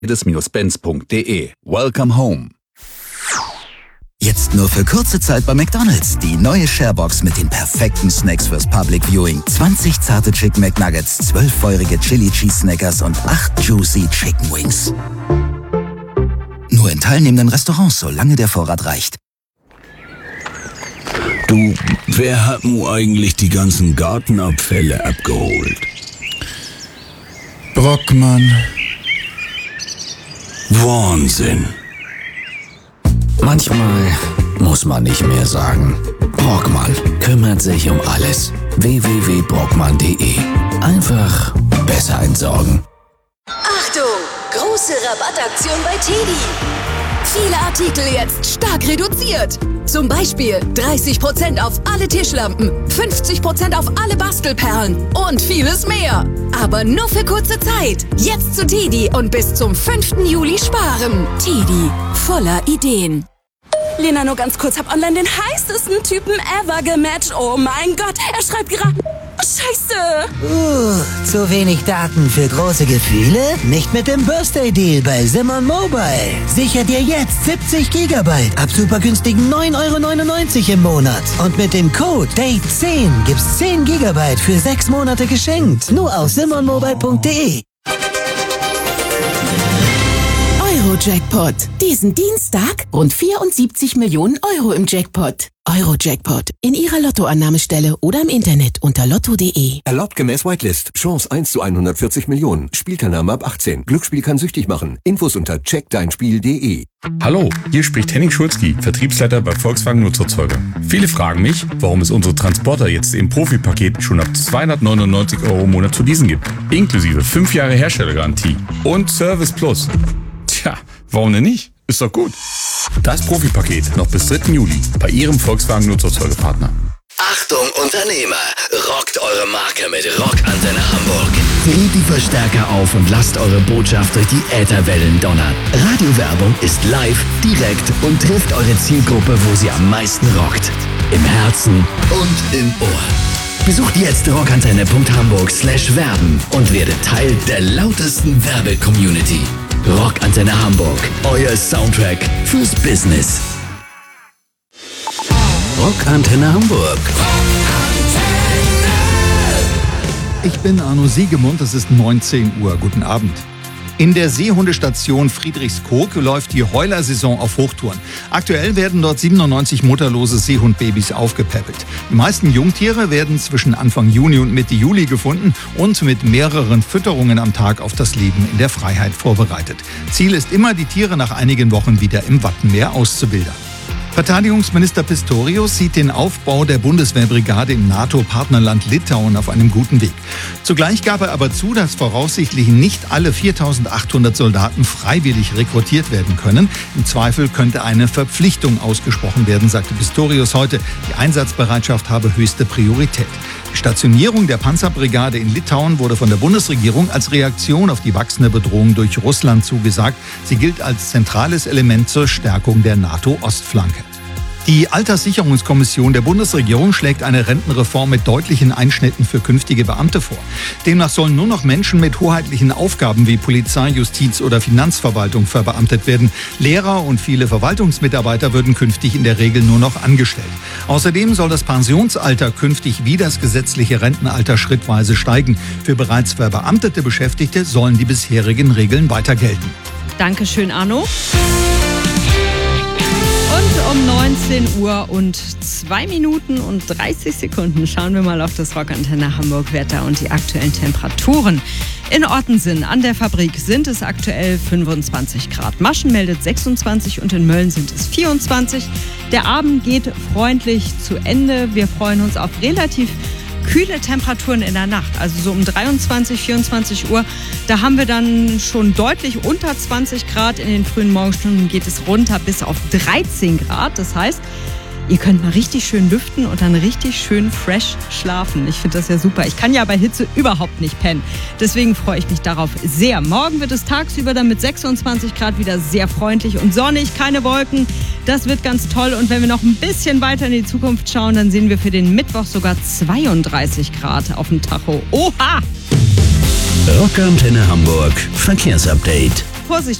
Mercedes-Benz.de. Welcome home. Jetzt nur für kurze Zeit bei McDonald's. Die neue Sharebox mit den perfekten Snacks fürs Public Viewing. 20 zarte Chicken McNuggets, 12 feurige Chili Cheese Snackers und 8 juicy Chicken Wings. Nur in teilnehmenden Restaurants, solange der Vorrat reicht. Du, wer hat nun eigentlich die ganzen Gartenabfälle abgeholt? Brockmann. Wahnsinn. Manchmal muss man nicht mehr sagen. Brockmann kümmert sich um alles. www.brockmann.de. Einfach besser entsorgen. Achtung! Große Rabattaktion bei TEDi. Viele Artikel jetzt stark reduziert. Zum Beispiel 30% auf alle Tischlampen, 50% auf alle Bastelperlen und vieles mehr. Aber nur für kurze Zeit. Jetzt zu TEDi und bis zum 5. Juli sparen. TEDi, voller Ideen. Lena, nur ganz kurz, hab online den heißesten Typen ever gematcht. Oh mein Gott, er schreibt gerade... Scheiße! Zu wenig Daten für große Gefühle? Nicht mit dem Birthday Deal bei Simon Mobile. Sicher dir jetzt 70 GB ab super günstigen 9,99 € im Monat. Und mit dem Code DATE10 gibt's 10 GB für 6 Monate geschenkt. Nur auf simonmobile.de. Eurojackpot. Diesen Dienstag rund 74 Millionen Euro im Jackpot. Eurojackpot. In Ihrer Lottoannahmestelle oder im Internet unter lotto.de. Erlaubt gemäß Whitelist. Chance 1 zu 140 Millionen. Spielteilnahme ab 18. Glücksspiel kann süchtig machen. Infos unter checkdeinspiel.de. Hallo, hier spricht Henning Schulzki, Vertriebsleiter bei Volkswagen Nutzerzeuger. Viele fragen mich, warum es unsere Transporter jetzt im Profipaket schon ab 299 € im Monat zu leasen gibt. Inklusive 5 Jahre Herstellergarantie und Service Plus. Tja, warum denn nicht? Ist doch gut. Das Profipaket noch bis 3. Juli bei Ihrem Volkswagen Nutzerzeugerpartner. Achtung Unternehmer, rockt eure Marke mit Rockantenne Hamburg. Dreht die Verstärker auf und lasst eure Botschaft durch die Ätherwellen donnern. Radiowerbung ist live, direkt und trifft eure Zielgruppe, wo sie am meisten rockt. Im Herzen und im Ohr. Besucht jetzt rockantenne.hamburg/werben und werdet Teil der lautesten Werbe-Community. Rockantenne Hamburg, euer Soundtrack fürs Business. Rockantenne Hamburg. Ich bin Arno Siegemund, es ist 19 Uhr. Guten Abend. In der Seehundestation Friedrichskoog läuft die Heuler-Saison auf Hochtouren. Aktuell werden dort 97 mutterlose Seehundbabys aufgepäppelt. Die meisten Jungtiere werden zwischen Anfang Juni und Mitte Juli gefunden und mit mehreren Fütterungen am Tag auf das Leben in der Freiheit vorbereitet. Ziel ist immer, die Tiere nach einigen Wochen wieder im Wattenmeer auszubildern. Verteidigungsminister Pistorius sieht den Aufbau der Bundeswehrbrigade im NATO-Partnerland Litauen auf einem guten Weg. Zugleich gab er aber zu, dass voraussichtlich nicht alle 4.800 Soldaten freiwillig rekrutiert werden können. Im Zweifel könnte eine Verpflichtung ausgesprochen werden, sagte Pistorius heute. Die Einsatzbereitschaft habe höchste Priorität. Die Stationierung der Panzerbrigade in Litauen wurde von der Bundesregierung als Reaktion auf die wachsende Bedrohung durch Russland zugesagt. Sie gilt als zentrales Element zur Stärkung der NATO-Ostflanke. Die Alterssicherungskommission der Bundesregierung schlägt eine Rentenreform mit deutlichen Einschnitten für künftige Beamte vor. Demnach sollen nur noch Menschen mit hoheitlichen Aufgaben wie Polizei, Justiz oder Finanzverwaltung verbeamtet werden. Lehrer und viele Verwaltungsmitarbeiter würden künftig in der Regel nur noch angestellt. Außerdem soll das Pensionsalter künftig wie das gesetzliche Rentenalter schrittweise steigen. Für bereits verbeamtete Beschäftigte sollen die bisherigen Regeln weiter gelten. Dankeschön, Arno. Und um 19 Uhr und 2 Minuten und 30 Sekunden schauen wir mal auf das Rockantenne Hamburg Wetter und die aktuellen Temperaturen. In Ottensen an der Fabrik sind es aktuell 25 Grad. Maschen meldet 26 und in Mölln sind es 24. Der Abend geht freundlich zu Ende. Wir freuen uns auf relativ kühle Temperaturen in der Nacht, also so um 23, 24 Uhr. Da haben wir dann schon deutlich unter 20 Grad. In den frühen Morgenstunden geht es runter bis auf 13 Grad. Das heißt, ihr könnt mal richtig schön lüften und dann richtig schön fresh schlafen. Ich finde das ja super. Ich kann ja bei Hitze überhaupt nicht pennen. Deswegen freue ich mich darauf sehr. Morgen wird es tagsüber dann mit 26 Grad wieder sehr freundlich und sonnig. Keine Wolken. Das wird ganz toll. Und wenn wir noch ein bisschen weiter in die Zukunft schauen, dann sehen wir für den Mittwoch sogar 32 Grad auf dem Tacho. Oha! Rockantenne Hamburg Verkehrsupdate. Vorsicht